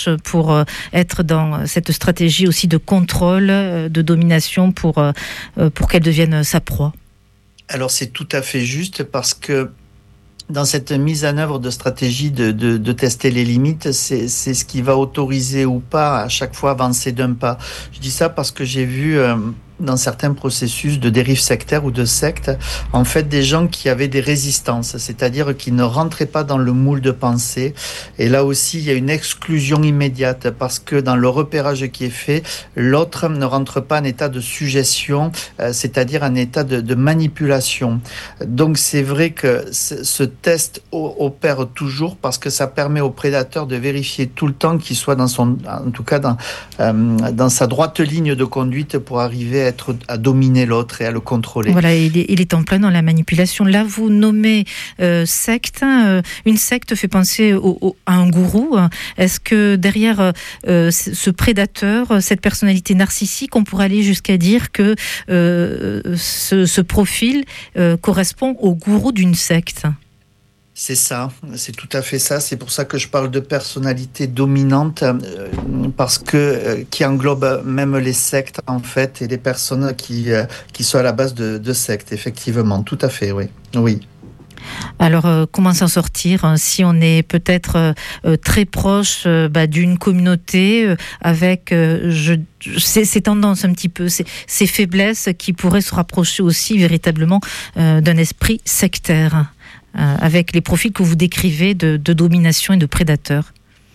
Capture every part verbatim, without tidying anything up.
proches pour euh, être dans cette stratégie aussi de contrôle, euh, de domination pour, euh, pour qu'elle devienne sa proie. Alors c'est tout à fait juste parce que dans cette mise en œuvre de stratégie de, de, de tester les limites, c'est, c'est ce qui va autoriser ou pas à chaque fois avancer d'un pas. Je dis ça parce que j'ai vu euh, dans certains processus de dérive sectaire ou de secte, en fait, des gens qui avaient des résistances, c'est-à-dire qui ne rentraient pas dans le moule de pensée. Et là aussi, il y a une exclusion immédiate parce que dans le repérage qui est fait, l'autre ne rentre pas en état de suggestion, euh, c'est-à-dire en état de, de manipulation. Donc, c'est vrai que ce test opère toujours parce que ça permet au prédateur de vérifier tout le temps qu'il soit dans son, en tout cas dans, euh, dans sa droite ligne de conduite pour arriver à être à dominer l'autre et à le contrôler. Voilà, il est, il est en plein dans la manipulation. Là, vous nommez euh, secte. Euh, une secte fait penser au, au, à un gourou. Est-ce que derrière euh, ce prédateur, cette personnalité narcissique, on pourrait aller jusqu'à dire que euh, ce, ce profil euh, correspond au gourou d'une secte ? C'est ça, c'est tout à fait ça. C'est pour ça que je parle de personnalité dominante, euh, parce que euh, qui englobe même les sectes en fait et les personnes qui euh, qui sont à la base de, de sectes. Effectivement, tout à fait, oui, oui. Alors, euh, comment s'en sortir hein, si on est peut-être euh, très proche euh, bah, d'une communauté euh, avec euh, je, ces, ces tendances un petit peu, ces, ces faiblesses qui pourraient se rapprocher aussi véritablement euh, d'un esprit sectaire euh, avec les profils que vous décrivez de, de domination et de prédateurs?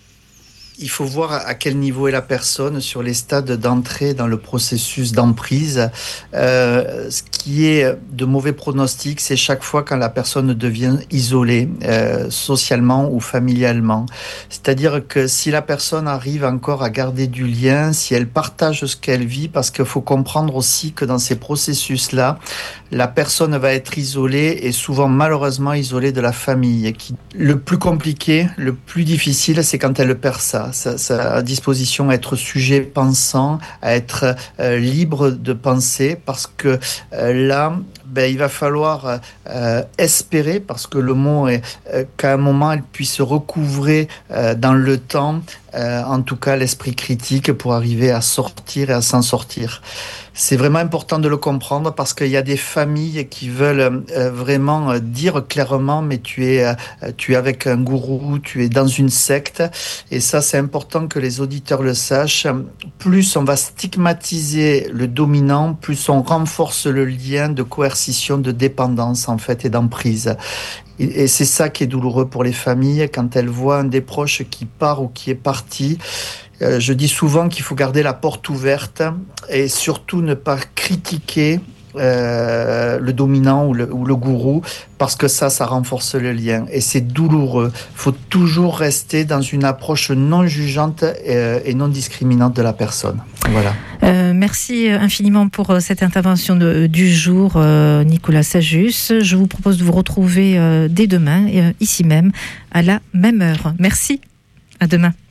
Il faut voir à quel niveau est la personne sur les stades d'entrée dans le processus d'emprise. Euh, ce qui est de mauvais pronostic, c'est chaque fois quand la personne devient isolée, euh, socialement ou familialement. C'est-à-dire que si la personne arrive encore à garder du lien, si elle partage ce qu'elle vit, parce qu'il faut comprendre aussi que dans ces processus-là, la personne va être isolée et souvent malheureusement isolée de la famille. Le plus compliqué, le plus difficile, c'est quand elle perd ça. Sa, sa disposition à être sujet pensant, à être euh, libre de penser, parce que euh, là, ben, il va falloir euh, espérer, parce que le mot est euh, qu'à un moment, elle puisse recouvrer euh, dans le temps, euh, en tout cas l'esprit critique pour arriver à sortir et à s'en sortir. C'est vraiment important de le comprendre parce qu'il y a des familles qui veulent euh, vraiment dire clairement mais tu es, euh, tu es avec un gourou, tu es dans une secte, et ça c'est important que les auditeurs le sachent. Plus on va stigmatiser le dominant, plus on renforce le lien de coercition, de dépendance en fait et d'emprise. Et c'est ça qui est douloureux pour les familles quand elles voient un des proches qui part ou qui est parti. Euh, je dis souvent qu'il faut garder la porte ouverte et surtout ne pas critiquer euh, le dominant ou le, ou le gourou, parce que ça, ça renforce le lien. Et c'est douloureux. Il faut toujours rester dans une approche non jugeante et, et non discriminante de la personne. Voilà. Euh, merci infiniment pour cette intervention de, du jour, euh, Nicolas Sajus. Je vous propose de vous retrouver euh, dès demain, euh, ici même, à la même heure. Merci. À demain.